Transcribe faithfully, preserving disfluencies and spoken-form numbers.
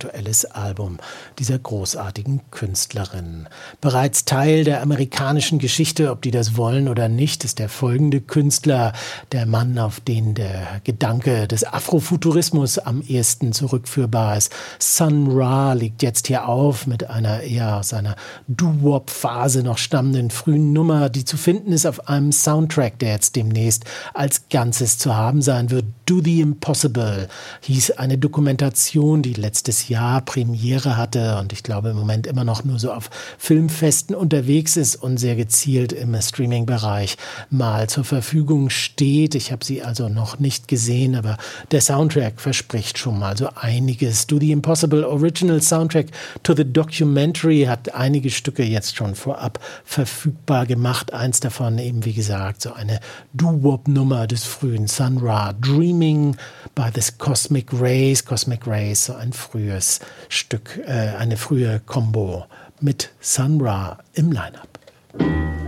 aktuelles Album dieser großartigen Künstlerin. Bereits Teil der amerikanischen Geschichte, ob die das wollen oder nicht, ist der folgende Künstler, der Mann, auf den der Gedanke des Afrofuturismus am ehesten zurückführbar ist. Sun Ra liegt jetzt hier auf mit einer eher aus seiner Doo-Wop-Phase noch stammenden frühen Nummer, die zu finden ist auf einem Soundtrack, der jetzt demnächst als Ganzes zu haben sein wird. Do the Impossible hieß eine Dokumentation, die letztes Jahr Premiere hatte und ich glaube im Moment immer noch nur so auf Filmfesten unterwegs ist und sehr gezielt im Streaming-Bereich mal zur Verfügung steht. Ich habe sie also noch nicht gesehen, aber der Soundtrack verspricht schon mal so einiges. Do the Impossible Original Soundtrack to the Documentary hat einige Stücke jetzt schon vorab verfügbar gemacht. Eins davon eben, wie gesagt, so eine Doo-Wop-Nummer des frühen Sun Ra, Dreaming by the Cosmic Rays. Cosmic Rays, so ein frühes Stück, äh, eine frühe Combo mit Sun Ra im Line-Up.